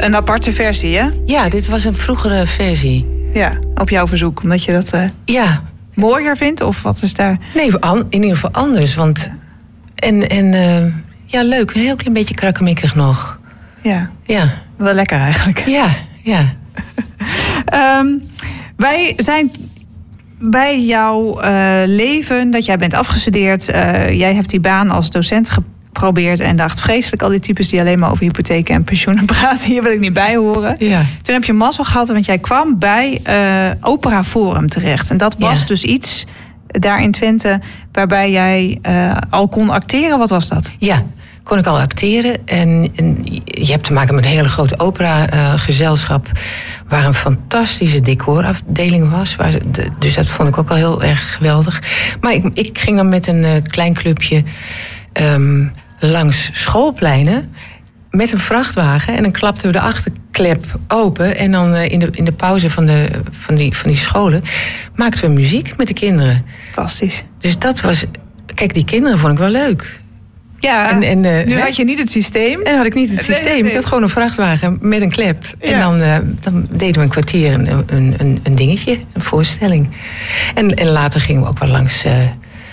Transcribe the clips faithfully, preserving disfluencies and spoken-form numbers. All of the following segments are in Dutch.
een aparte versie, hè? Ja, dit was een vroegere versie. Ja, op jouw verzoek, omdat je dat uh, ja. mooier vindt? Of wat is daar? Nee, in ieder geval anders. Want... En, en uh, ja, leuk. Een heel klein beetje krakkemikkig nog. Ja. Ja. Wel lekker eigenlijk. Ja, ja. um, wij zijn bij jouw uh, leven, dat jij bent afgestudeerd. Uh, jij hebt die baan als docent geprobeerd en dacht, vreselijk, al die types die alleen maar over hypotheken en pensioenen praten, hier wil ik niet bij horen. Ja. Toen heb je mazzel gehad, want jij kwam bij uh, Opera Forum terecht. En dat was ja. dus iets daar in Twente waarbij jij uh, al kon acteren. Wat was dat? Ja, kon ik al acteren. En, en je hebt te maken met een hele grote opera-gezelschap, uh, waar een fantastische decorafdeling was. Waar, dus dat vond ik ook wel heel erg geweldig. Maar ik, ik ging dan met een uh, klein clubje um, langs schoolpleinen met een vrachtwagen. En dan klapten we de achterklep open. En dan uh, in, de, in de pauze van, de, van, die, van die scholen maakten we muziek met de kinderen. Fantastisch. Dus dat was... Kijk, die kinderen vond ik wel leuk. Ja, en, en, uh, nu hè? had je niet het systeem. En had ik niet het systeem. Nee, nee, nee. Ik had gewoon een vrachtwagen met een klep. Ja. En dan, uh, dan deden we een kwartier een, een, een, een dingetje, een voorstelling. En, en later gingen we ook wel langs uh,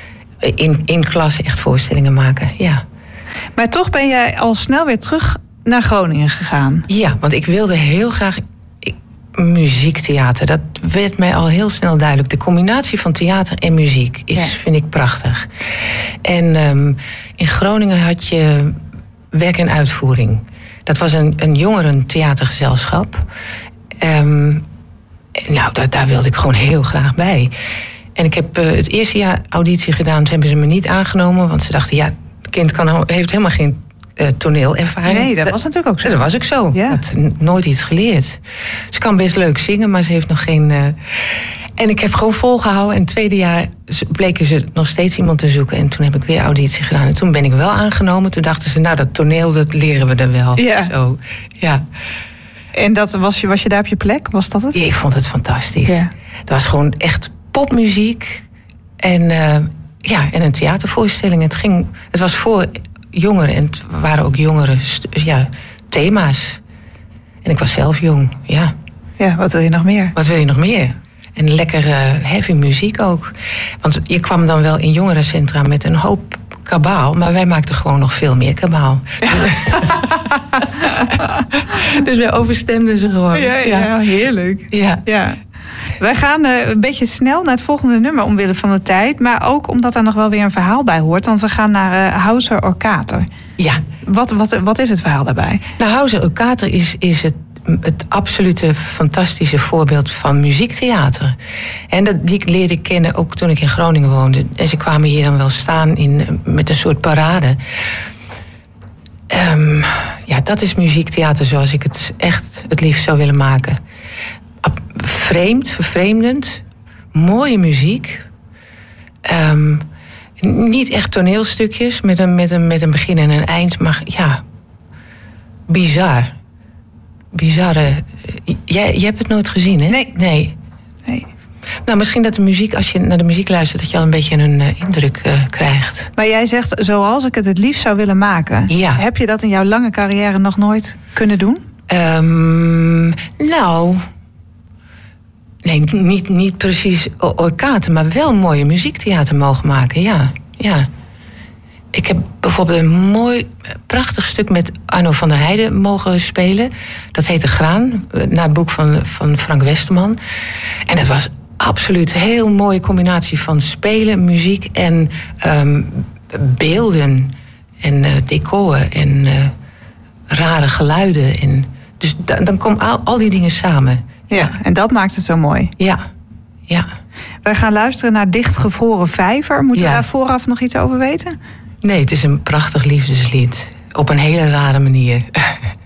in, in klas echt voorstellingen maken, ja. Maar toch ben jij al snel weer terug naar Groningen gegaan. Ja, want ik wilde heel graag ik, muziektheater. Dat werd mij al heel snel duidelijk. De combinatie van theater en muziek is, ja. vind ik prachtig. En um, in Groningen had je werk en uitvoering. Dat was een, een jongerentheatergezelschap. Um, nou, daar, daar wilde ik gewoon heel graag bij. En ik heb uh, het eerste jaar auditie gedaan. Toen hebben ze me niet aangenomen, want ze dachten, ja, het kind kan, heeft helemaal geen uh, toneelervaring. Nee, dat, dat was natuurlijk ook zo. Dat was ook zo. Ja. Had nooit iets geleerd. Ze kan best leuk zingen, maar ze heeft nog geen... Uh... En ik heb gewoon volgehouden. En het tweede jaar bleken ze nog steeds iemand te zoeken. En toen heb ik weer auditie gedaan. En toen ben ik wel aangenomen. Toen dachten ze, nou, dat toneel, dat leren we er wel. Ja. Zo, ja. En dat, was, je, was je daar op je plek? Was dat het? Ja, ik vond het fantastisch. Ja. Dat was gewoon echt popmuziek. En, uh, ja, en een theatervoorstelling. Het, ging, het was voor jongeren. En het waren ook jongere ja, thema's. En ik was zelf jong, ja. Ja, wat wil je nog meer? Wat wil je nog meer? En lekkere heavy muziek ook. Want je kwam dan wel in jongerencentra met een hoop kabaal, maar wij maakten gewoon nog veel meer kabaal. Dus wij overstemden ze gewoon. Ja, ja, ja. Heerlijk. Ja. Ja. Wij gaan uh, een beetje snel naar het volgende nummer omwille van de tijd, maar ook omdat er nog wel weer een verhaal bij hoort, want we gaan naar uh, Hauser Orkater. Ja. Wat, wat, wat is het verhaal daarbij? Nou, Hauser Orkater is, is het het absolute fantastische voorbeeld van muziektheater. En dat, die leerde ik kennen ook toen ik in Groningen woonde. En ze kwamen hier dan wel staan in, met een soort parade. Um, ja, dat is muziektheater zoals ik het echt het liefst zou willen maken. Vreemd, vervreemdend, mooie muziek. Um, niet echt toneelstukjes met een, met, een, met een begin en een eind, maar ja, bizar. Bizarre. Jij, jij hebt het nooit gezien, hè? Nee. nee. Nee. Nou, misschien dat de muziek, als je naar de muziek luistert, dat je al een beetje een uh, indruk uh, krijgt. Maar jij zegt, zoals ik het het liefst zou willen maken. Ja. Heb je dat in jouw lange carrière nog nooit kunnen doen? Um, nou, nee, niet, niet precies orkaten, maar wel mooie muziektheater mogen maken, ja. ja. Ik heb bijvoorbeeld een mooi, prachtig stuk met Arno van der Heijden mogen spelen. Dat heette Graan, naar het boek van, van Frank Westerman. En dat was absoluut een heel mooie combinatie van spelen, muziek en um, beelden. En uh, decoren en uh, rare geluiden. En dus da, dan komen al, al die dingen samen. Ja, ja, en dat maakt het zo mooi. Ja, ja. Wij gaan luisteren naar Dichtgevroren Vijver. Moeten ja. we daar vooraf nog iets over weten? Nee, het is een prachtig liefdeslied. Op een hele rare manier.